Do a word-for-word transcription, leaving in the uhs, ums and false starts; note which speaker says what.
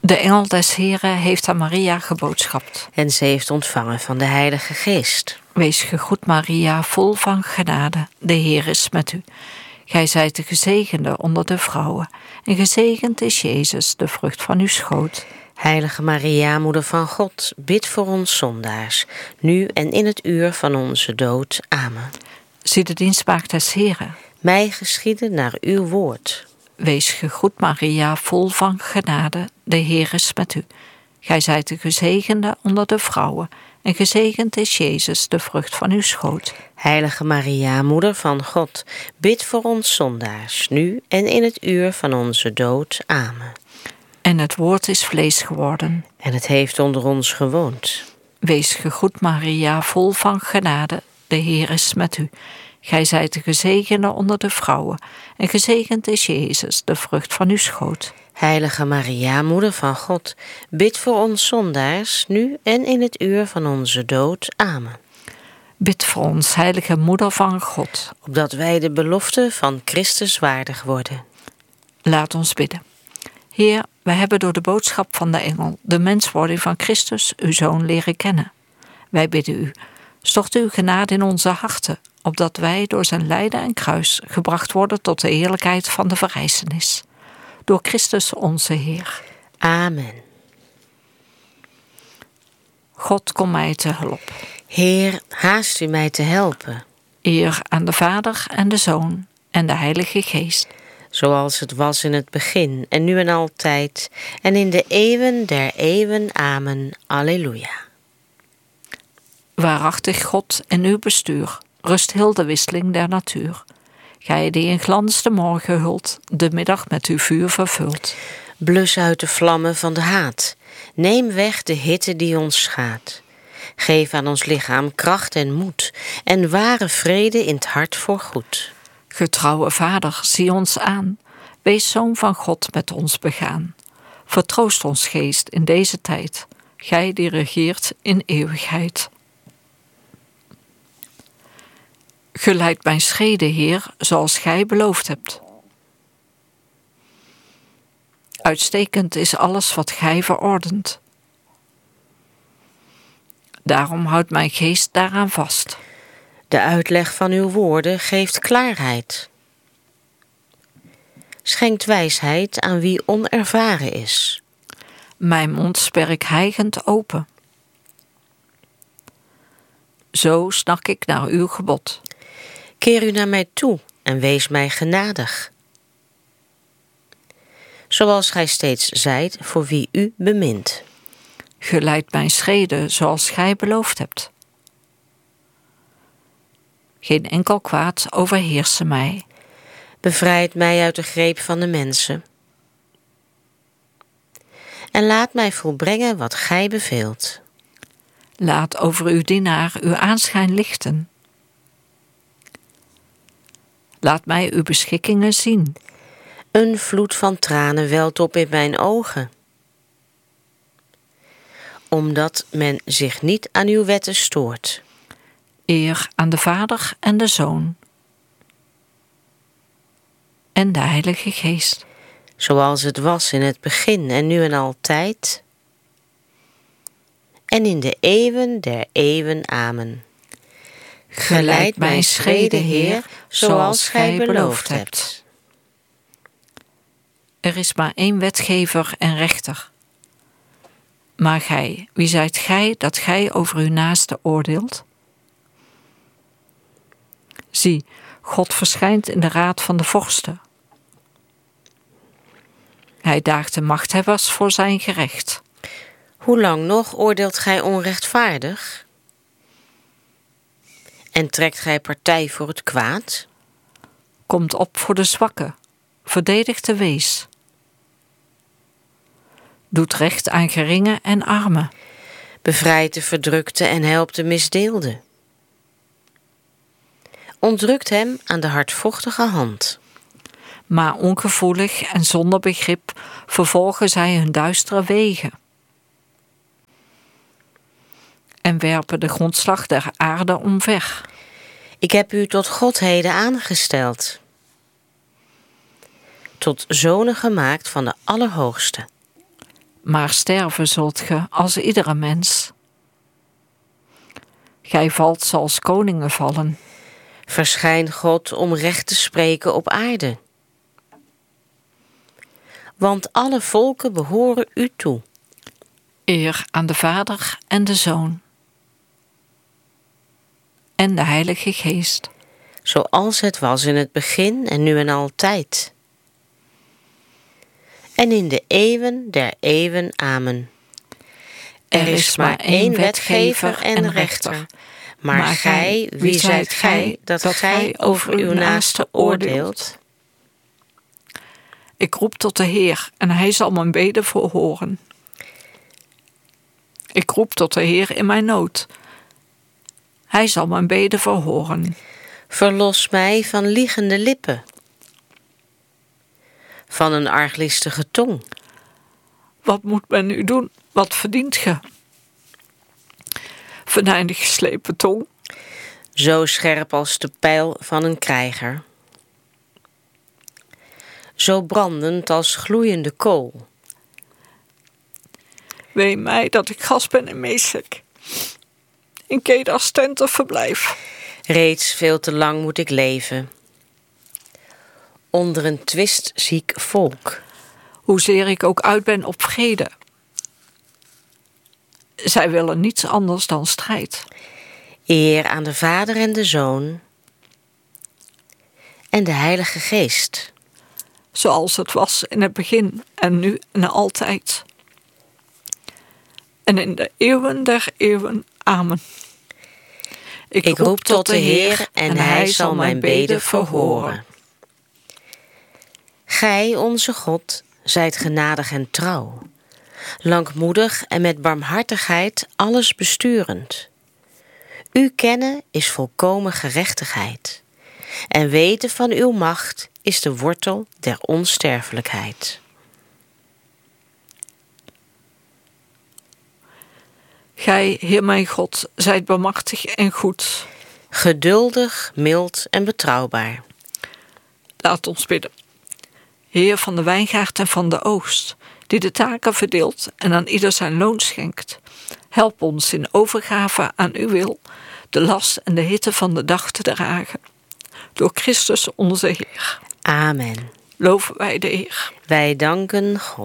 Speaker 1: De engel des Heren heeft aan Maria geboodschapt.
Speaker 2: En ze heeft ontvangen van de Heilige Geest.
Speaker 1: Wees gegroet Maria, vol van genade, de Heer is met u. Gij zijt de gezegende onder de vrouwen, en gezegend is Jezus, de vrucht van uw schoot.
Speaker 2: Heilige Maria, moeder van God, bid voor ons zondaars, nu en in het uur van onze dood. Amen.
Speaker 1: Zie de dienstmaagd des Heren.
Speaker 2: Mij geschieden naar uw woord.
Speaker 1: Wees gegroet Maria, vol van genade, de Heer is met u. Gij zijt de gezegende onder de vrouwen, en gezegend is Jezus, de vrucht van uw schoot.
Speaker 2: Heilige Maria, moeder van God, bid voor ons zondaars, nu en in het uur van onze dood. Amen.
Speaker 1: En het woord is vlees geworden.
Speaker 2: En het heeft onder ons gewoond.
Speaker 1: Wees gegroet Maria, vol van genade, de Heer is met u. Gij zijt de gezegende onder de vrouwen, en gezegend is Jezus, de vrucht van uw schoot.
Speaker 2: Heilige Maria, moeder van God, bid voor ons zondaars, nu en in het uur van onze dood. Amen.
Speaker 1: Bid voor ons, heilige moeder van God,
Speaker 2: opdat wij de belofte van Christus waardig worden.
Speaker 1: Laat ons bidden. Heer, wij hebben door de boodschap van de engel de menswording van Christus, uw Zoon, leren kennen. Wij bidden u, stort uw genade in onze harten, opdat wij door zijn lijden en kruis gebracht worden tot de heerlijkheid van de verrijzenis. Door Christus onze Heer.
Speaker 2: Amen.
Speaker 1: God, kom mij te hulp.
Speaker 2: Heer, haast u mij te helpen.
Speaker 1: Eer aan de Vader en de Zoon en de Heilige Geest.
Speaker 2: Zoals het was in het begin en nu en altijd en in de eeuwen der eeuwen. Amen. Alleluia.
Speaker 1: Waarachtig God, in uw bestuur rust heel de wisseling der natuur. Gij die in glans de morgen hult, de middag met uw vuur vervult.
Speaker 2: Blus uit de vlammen van de haat. Neem weg de hitte die ons schaadt. Geef aan ons lichaam kracht en moed en ware vrede in het hart voor goed.
Speaker 1: Getrouwe Vader, zie ons aan. Wees Zoon van God met ons begaan. Vertroost ons geest in deze tijd. Gij die regeert in eeuwigheid. Geleid mijn schreden, Heer, zoals gij beloofd hebt. Uitstekend is alles wat gij verordent. Daarom houdt mijn geest daaraan vast.
Speaker 2: De uitleg van uw woorden geeft klaarheid. Schenkt wijsheid aan wie onervaren is.
Speaker 1: Mijn mond sper ik hijgend open. Zo snak ik naar uw gebod.
Speaker 2: Keer u naar mij toe en wees mij genadig. Zoals gij steeds zijt voor wie u bemint.
Speaker 1: Geleid mijn schreden zoals gij beloofd hebt. Geen enkel kwaad overheersen mij.
Speaker 2: Bevrijd mij uit de greep van de mensen. En laat mij volbrengen wat gij beveelt.
Speaker 1: Laat over uw dienaar uw aanschijn lichten. Laat mij uw beschikkingen zien.
Speaker 2: Een vloed van tranen welt op in mijn ogen. Omdat men zich niet aan uw wetten stoort.
Speaker 1: Eer aan de Vader en de Zoon. En de Heilige Geest.
Speaker 2: Zoals het was in het begin en nu en altijd. En in de eeuwen der eeuwen. Amen. Geleid mijn schreden, Heer, zoals gij beloofd hebt.
Speaker 1: Er is maar één wetgever en rechter. Maar gij, wie zijt gij dat gij over uw naaste oordeelt? Zie, God verschijnt in de raad van de vorsten. Hij daagt de machthebbers voor zijn gerecht.
Speaker 2: Hoe lang nog oordeelt gij onrechtvaardig? En trekt gij partij voor het kwaad?
Speaker 1: Komt op voor de zwakken, verdedigt de wees. Doet recht aan geringen en armen.
Speaker 2: Bevrijdt de verdrukte en helpt de misdeelde. Ontrukt hem aan de hardvochtige hand.
Speaker 1: Maar ongevoelig en zonder begrip vervolgen zij hun duistere wegen. En werpen de grondslag der aarde omver.
Speaker 2: Ik heb u tot godheden aangesteld. Tot zonen gemaakt van de Allerhoogste.
Speaker 1: maar sterven zult ge als iedere mens. Gij valt zoals koningen vallen.
Speaker 2: Verschijn God om recht te spreken op aarde. Want alle volken behoren u toe.
Speaker 1: Eer aan de Vader en de Zoon. En de Heilige Geest.
Speaker 2: Zoals het was in het begin en nu en altijd. En in de eeuwen der eeuwen. Amen. Er is maar één wetgever en rechter. Maar gij, wie zijt gij, dat gij over uw naaste oordeelt?
Speaker 1: Ik roep tot de Heer, en hij zal mijn beden verhoren. Ik roep tot de Heer in mijn nood. Hij zal mijn beden verhoren.
Speaker 2: Verlos mij van liegende lippen, van een arglistige tong.
Speaker 1: Wat moet men nu doen? Wat verdient ge? Venijnig geslepen tong.
Speaker 2: Zo scherp als de pijl van een krijger. Zo brandend als gloeiende kool.
Speaker 1: Wee mij dat ik gast ben in Mesek, in Kedars tenten verblijf.
Speaker 2: Reeds veel te lang moet ik leven, onder een twistziek volk.
Speaker 1: Hoezeer ik ook uit ben op vrede. Zij willen niets anders dan strijd.
Speaker 2: Eer aan de Vader en de Zoon en de Heilige Geest.
Speaker 1: Zoals het was in het begin en nu en altijd. En in de eeuwen der eeuwen. Amen.
Speaker 2: Ik, ik roep tot de Heer en hij zal mijn beden verhoren. Gij, onze God, zijt genadig en trouw, langmoedig en met barmhartigheid alles besturend. U kennen is volkomen gerechtigheid, en weten van uw macht is de wortel der onsterfelijkheid.
Speaker 1: Gij, Heer mijn God, zijt barmhartig en goed.
Speaker 2: Geduldig, mild en betrouwbaar.
Speaker 1: Laat ons bidden. Heer van de wijngaard en van de oogst, die de taken verdeelt en aan ieder zijn loon schenkt. Help ons in overgave aan uw wil, de last en de hitte van de dag te dragen. Door Christus onze Heer.
Speaker 2: Amen.
Speaker 1: Loven wij de Heer.
Speaker 2: Wij danken God.